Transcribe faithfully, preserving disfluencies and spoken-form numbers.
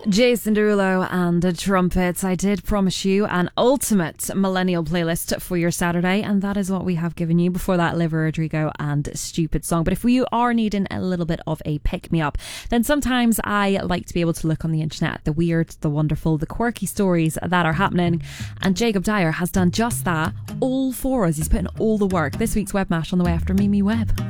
Jason Derulo and the Trumpets. I did promise you an ultimate millennial playlist for your Saturday, and that is what we have given you. Before that, Olivia Rodrigo and Stupid Song. But if you are needing a little bit of a pick-me-up, then sometimes I like to be able to look on the internet at the weird, the wonderful, the quirky stories that are happening. And Jacob Dyer has done just that all for us. He's put in all the work. This week's Web Mash on the way after Mimi Webb.